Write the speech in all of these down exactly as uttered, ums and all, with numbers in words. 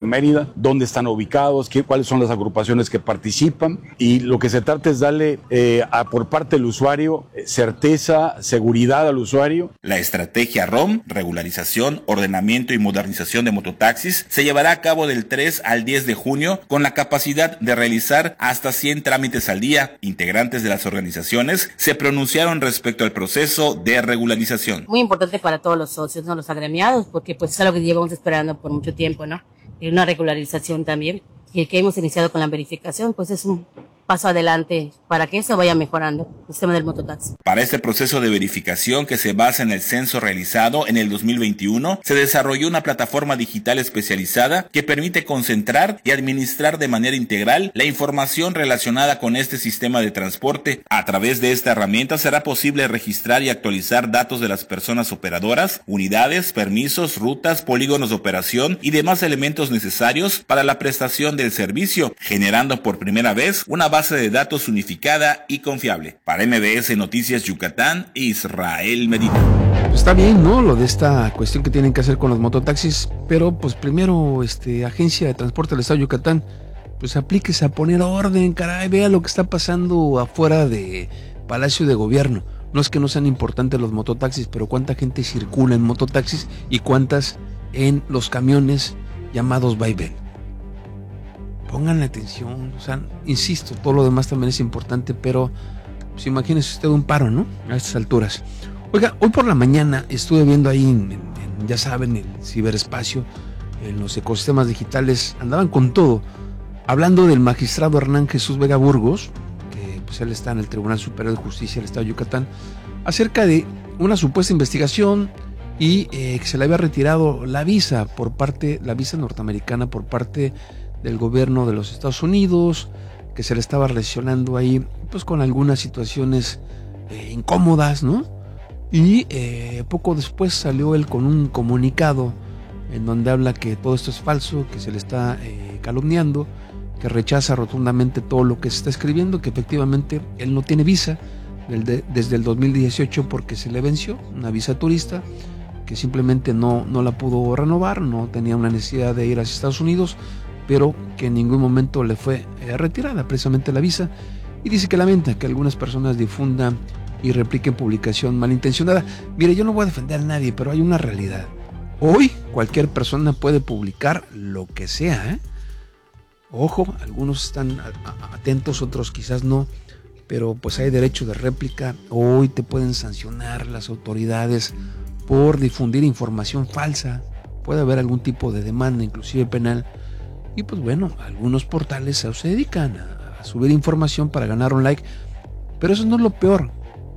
Mérida, dónde están ubicados, qué, cuáles son las agrupaciones que participan, y lo que se trata es darle eh, a, por parte del usuario certeza, seguridad al usuario. La estrategia ROM, regularización, ordenamiento y modernización de mototaxis, se llevará a cabo del tres al diez de junio con la capacidad de realizar hasta cien trámites al día. Integrantes de las organizaciones se pronunciaron respecto al proceso de regularización. Muy importante para todos los socios, ¿no? Los agremiados, porque pues es algo que llevamos esperando por mucho tiempo, ¿no? Y una regularización también. Y el que hemos iniciado con la verificación, pues es un paso adelante para que eso vaya mejorando el sistema del mototaxi. Para este proceso de verificación, que se basa en el censo realizado en el dos mil veintiuno, se desarrolló una plataforma digital especializada que permite concentrar y administrar de manera integral la información relacionada con este sistema de transporte. A través de esta herramienta será posible registrar y actualizar datos de las personas operadoras, unidades, permisos, rutas, polígonos de operación y demás elementos necesarios para la prestación del servicio, generando por primera vez una base de datos unificada y confiable. Para M B S Noticias Yucatán, Israel Medina. Está bien, ¿no? Lo de esta cuestión que tienen que hacer con los mototaxis, pero pues primero, este, Agencia de Transporte del Estado de Yucatán, pues aplíquese a poner orden, caray, vea lo que está pasando afuera de Palacio de Gobierno. No es que no sean importantes los mototaxis, pero cuánta gente circula en mototaxis y cuántas en los camiones llamados vaivén. Pónganle atención, o sea, insisto, todo lo demás también es importante, pero pues imagínese usted un paro, ¿no? A estas alturas. Oiga, hoy por la mañana estuve viendo ahí, en, en, ya saben, el ciberespacio, en los ecosistemas digitales, andaban con todo, hablando del magistrado Hernán Jesús Vega Burgos, que pues él está en el Tribunal Superior de Justicia del Estado de Yucatán, acerca de una supuesta investigación y eh, que se le había retirado la visa por parte, la visa norteamericana por parte del gobierno de los Estados Unidos, que se le estaba relacionando ahí pues con algunas situaciones eh, incómodas, ¿no? Y eh, poco después salió él con un comunicado en donde habla que todo esto es falso, que se le está eh, calumniando, que rechaza rotundamente todo lo que se está escribiendo, que efectivamente él no tiene visa desde, desde el dos mil dieciocho porque se le venció una visa turista, que simplemente no, no la pudo renovar, no tenía una necesidad de ir hacia Estados Unidos, pero que en ningún momento le fue eh, retirada precisamente la visa, y dice que lamenta que algunas personas difundan y repliquen publicación malintencionada. Mire, yo no voy a defender a nadie, pero hay una realidad. Hoy cualquier persona puede publicar lo que sea, ¿eh? Ojo, algunos están atentos, otros quizás no, pero pues hay derecho de réplica. Hoy te pueden sancionar las autoridades por difundir información falsa. Puede haber algún tipo de demanda, inclusive penal. Y pues bueno, algunos portales se dedican a, a subir información para ganar un like, pero eso no es lo peor.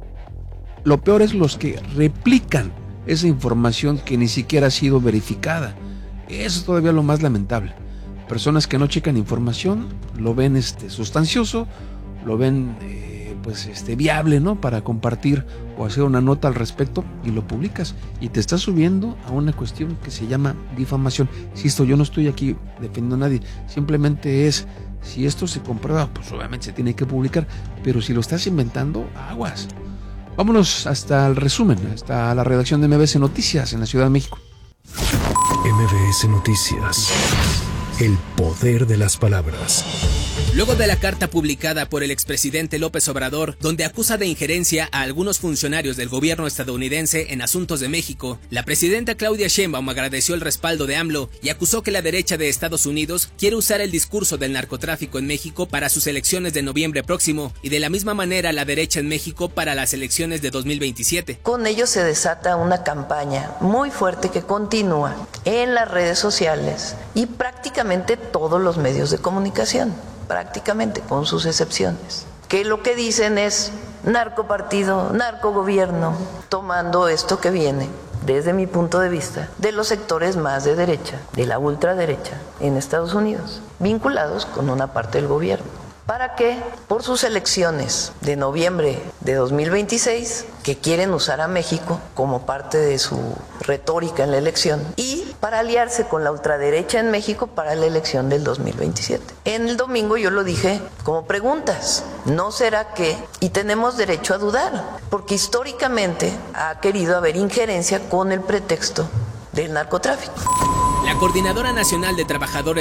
Lo peor es los que replican esa información que ni siquiera ha sido verificada. Eso es todavía lo más lamentable. Personas que no checan información, lo ven este, sustancioso, lo ven eh, pues este, viable, ¿no? Para compartir o hacer una nota al respecto, y lo publicas y te estás subiendo a una cuestión que se llama difamación. Insisto, yo no estoy aquí defendiendo a nadie, simplemente es, si esto se comprueba, pues obviamente se tiene que publicar, pero si lo estás inventando, aguas. Vámonos hasta el resumen, hasta la redacción de M B S Noticias en la Ciudad de México. M B S Noticias, el poder de las palabras. Luego de la carta publicada por el expresidente López Obrador, donde acusa de injerencia a algunos funcionarios del gobierno estadounidense en asuntos de México, la presidenta Claudia Sheinbaum agradeció el respaldo de AMLO y acusó que la derecha de Estados Unidos quiere usar el discurso del narcotráfico en México para sus elecciones de noviembre próximo, y de la misma manera la derecha en México para las elecciones de dos mil veintisiete. Con ello se desata una campaña muy fuerte que continúa en las redes sociales y prácticamente todos los medios de comunicación, prácticamente con sus excepciones, que lo que dicen es narcopartido, narcogobierno, tomando esto que viene, desde mi punto de vista, de los sectores más de derecha, de la ultraderecha en Estados Unidos, vinculados con una parte del gobierno. ¿Para qué? Por sus elecciones de noviembre de dos mil veintiséis, que quieren usar a México como parte de su retórica en la elección, y para aliarse con la ultraderecha en México para la elección del dos mil veintisiete. En el domingo yo lo dije como preguntas, ¿no será que? Y tenemos derecho a dudar, porque históricamente ha querido haber injerencia con el pretexto del narcotráfico. La Coordinadora Nacional de Trabajadores